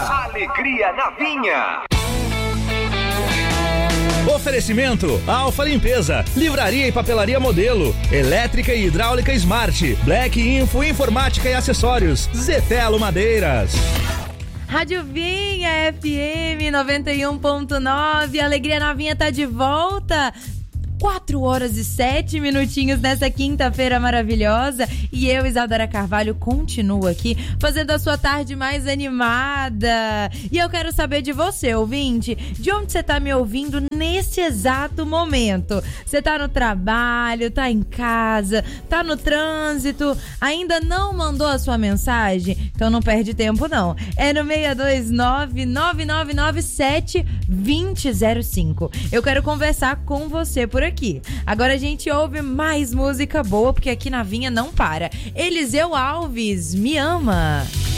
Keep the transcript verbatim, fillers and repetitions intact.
Alegria na Vinha. Oferecimento Alfa Limpeza, Livraria e Papelaria Modelo, Elétrica e Hidráulica Smart, Black Info Informática e Acessórios, Zetelo Madeiras. Rádio Vinha F M noventa e um ponto nove, Alegria na Vinha tá de volta. quatro horas e sete minutinhos nessa quinta-feira maravilhosa. E eu, Isadora Carvalho, continuo aqui fazendo a sua tarde mais animada. E eu quero saber de você, ouvinte, de onde você tá me ouvindo nesse exato momento? Você tá no trabalho, tá em casa, tá no trânsito, ainda não mandou a sua mensagem? Então não perde tempo não. É no seis dois nove, nove nove nove sete, dois zero zero cinco. Eu quero conversar com você por aqui. Aqui. Agora a gente ouve mais música boa, porque aqui na Vinha não para. Eliseu Alves, Me Ama.